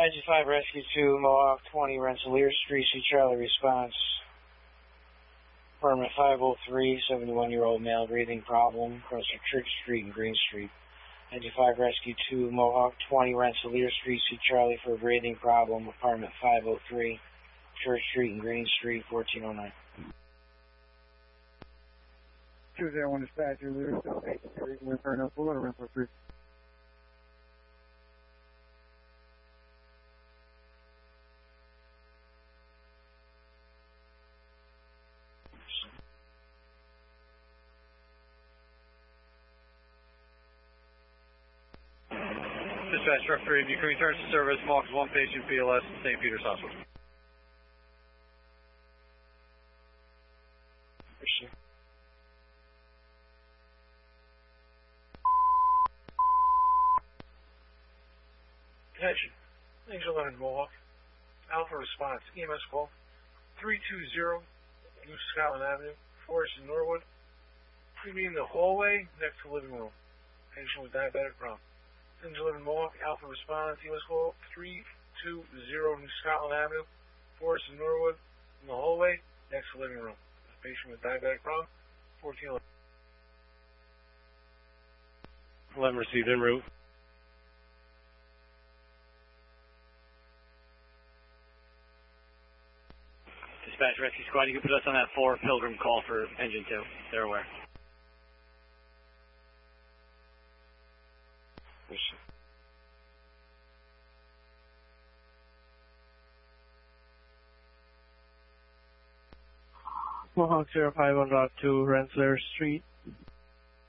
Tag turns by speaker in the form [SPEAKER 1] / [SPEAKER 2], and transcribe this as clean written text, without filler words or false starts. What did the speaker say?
[SPEAKER 1] IG5 Rescue 2, Mohawk 20, Rensselaer Street, see Charlie response. Apartment 503, 71-year-old male, breathing problem, across Church Street and Green Street. IG5 Rescue 2, Mohawk 20, Rensselaer Street, see Charlie for a breathing problem, apartment 503, Church Street and Green Street, 1409.
[SPEAKER 2] 201 dispatcher, Lear, still 8, we're turn up, we'll let her run for 3.
[SPEAKER 3] Dispatch, truck 3, you can return to service, marks 1 patient, PLS, St. Peter's Hospital.
[SPEAKER 4] Attention, Angel 11 Mohawk, Alpha response, EMS call, 320 New Scotland Avenue, Forest in Norwood. We mean the hallway next to the living room. Patient with diabetic problem. Angel 11 Mohawk, Alpha response, EMS call, 320 New Scotland Avenue, Forest in Norwood, in the hallway next to the living room. Patient with diabetic problem, 1411.
[SPEAKER 3] 11 received en route. Dispatch Rescue Squad, you can put us on that 4 Pilgrim call for engine 2. They're aware.
[SPEAKER 2] Mohawk 051.2, Rensselaer Street,